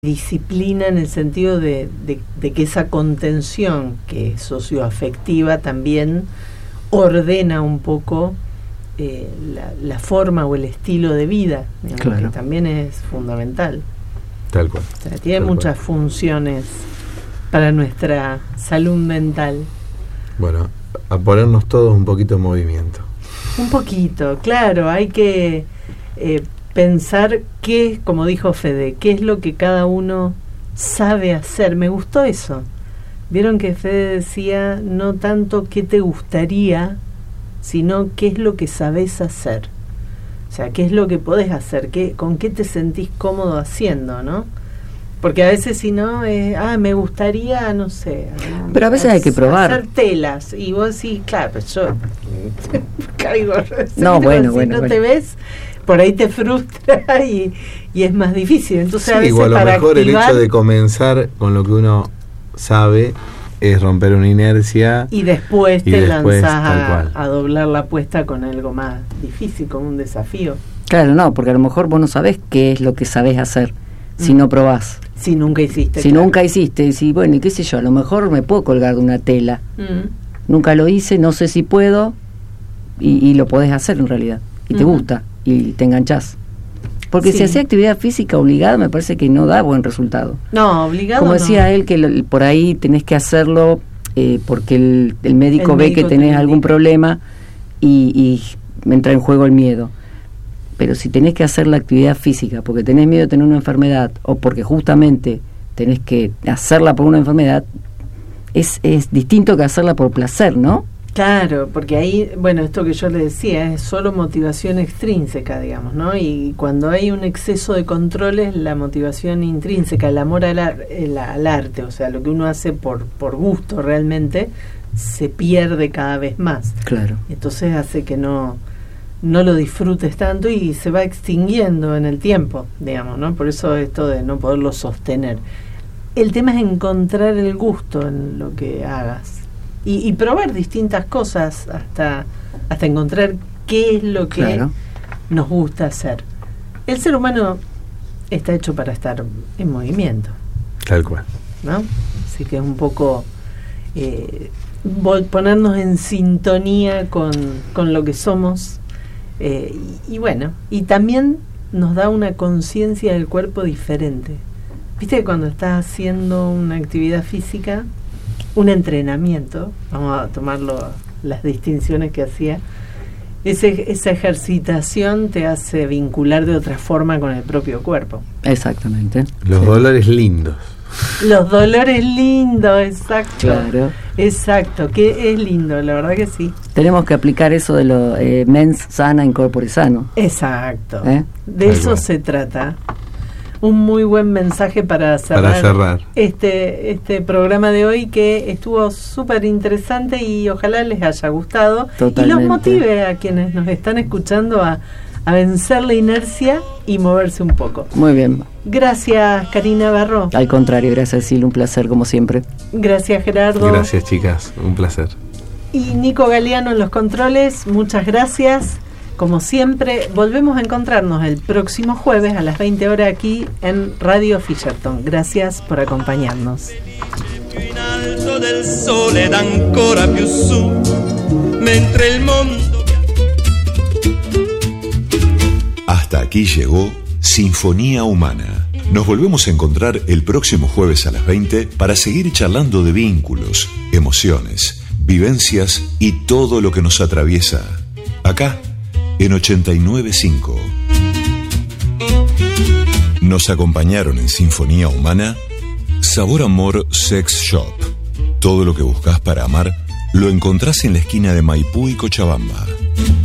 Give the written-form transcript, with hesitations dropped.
disciplina en el sentido de que esa contención que es socioafectiva también ordena un poco la forma o el estilo de vida, digamos, claro, que también es fundamental. Tal cual. O sea, tiene muchas funciones para nuestra salud mental. Bueno, a ponernos todos un poquito en movimiento. Un poquito, claro, hay que pensar qué, como dijo Fede, qué es lo que cada uno sabe hacer. Me gustó eso. Vieron que Fede decía no tanto qué te gustaría, sino qué es lo que sabes hacer. O sea, qué es lo que podés hacer, con qué te sentís cómodo haciendo, ¿no? Porque a veces si no, me gustaría, no sé. Pero a veces hay que probar. Hacer telas. Y vos decís, claro, pues yo caigo. No, bueno, si no te ves, por ahí te frustra y es más difícil. Entonces sí, a veces igual, a lo para mejor activar, el hecho de comenzar con lo que uno sabe es romper una inercia. Y después te lanzás tal a doblar la apuesta con algo más difícil, con un desafío. Claro, no, porque a lo mejor vos no sabés qué es lo que sabés hacer si no probás. Si nunca hiciste. Si claro, nunca hiciste, si bueno, y qué sé yo, a lo mejor me puedo colgar de una tela. Nunca lo hice, no sé si puedo, y lo podés hacer en realidad. Y te gusta, y te enganchás. Porque si hacés actividad física obligada, me parece que no da buen resultado. No, obligado como decía él, que por ahí tenés que hacerlo porque el médico ve que tenés algún problema y entra en juego el miedo. Pero si tenés que hacer la actividad física porque tenés miedo de tener una enfermedad o porque justamente tenés que hacerla por una enfermedad, es distinto que hacerla por placer, ¿no? Claro, porque ahí, bueno, esto que yo le decía, es solo motivación extrínseca, digamos, ¿no? Y cuando hay un exceso de controles, la motivación intrínseca, el amor al arte, o sea, lo que uno hace por gusto realmente, se pierde cada vez más. Claro. Entonces hace que no lo disfrutes tanto y se va extinguiendo en el tiempo, digamos, ¿no? Por eso esto de no poderlo sostener. El tema es encontrar el gusto en lo que hagas y probar distintas cosas hasta encontrar qué es lo que nos gusta hacer. El ser humano está hecho para estar en movimiento. Tal cual. ¿No? Así que es un poco ponernos en sintonía con lo que somos. Y bueno, y también nos da una conciencia del cuerpo diferente. Viste que cuando estás haciendo una actividad física, un entrenamiento, vamos a tomarlo las distinciones que hacía, esa ejercitación te hace vincular de otra forma con el propio cuerpo. Exactamente. Los dolores lindos. Los dolores lindos, exacto. Claro. Exacto, que es lindo, la verdad que sí. Tenemos que aplicar eso de lo mens sana in corpore sano. Exacto. De eso se trata. Un muy buen mensaje para cerrar este programa de hoy, que estuvo súper interesante y ojalá les haya gustado. Totalmente. Y los motive a quienes nos están escuchando a vencer la inercia y moverse un poco. Muy bien. Gracias, Karina Barro. Al contrario, gracias, Sil, un placer como siempre. Gracias, Gerardo. Gracias, chicas, un placer. Y Nico Galeano en los controles, muchas gracias. Como siempre, volvemos a encontrarnos el próximo jueves a las 20 horas aquí en Radio Fisherton. Gracias por acompañarnos. In alto del sole ed ancora più su, mentre il mondo. Hasta aquí llegó Sinfonía Humana. Nos volvemos a encontrar el próximo jueves a las 20 para seguir charlando de vínculos, emociones, vivencias y todo lo que nos atraviesa. Acá, en 89.5. Nos acompañaron en Sinfonía Humana Sabor Amor Sex Shop. Todo lo que buscas para amar lo encontrás en la esquina de Maipú y Cochabamba.